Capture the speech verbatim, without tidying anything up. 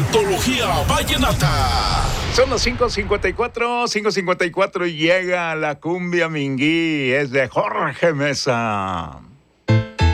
Antología Vallenata. Son las cinco cincuenta y cuatro, cinco cincuenta y cuatro y llega la cumbia Minguí, es de Jorge Mesa.